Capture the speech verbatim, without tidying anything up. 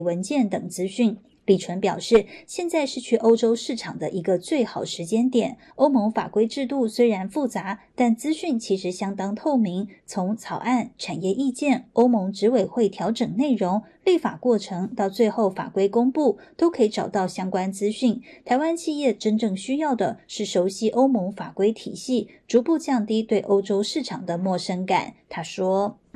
文件等资讯。李纯表示，现在是去欧洲市场的一个最好时间点。欧盟法规制度虽然复杂，但资讯其实相当透明，从草案、产业意见、欧盟执委会调整内容、立法过程到最后法规公布，都可以找到相关资讯。台湾企业真正需要的是熟悉欧盟法规体系，逐步降低对欧洲市场的陌生感。他说，